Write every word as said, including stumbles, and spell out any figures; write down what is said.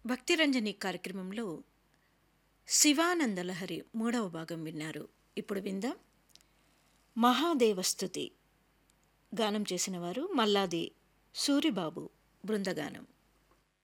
భక్తిరంజని కార్యక్రమంలో శివానందలహరి మూడవ భాగం విన్నారు. ఇప్పుడు విందాం మహాదేవస్తుతి. గానం చేసిన వారు మల్లాది సూరిబాబు బృందగానం.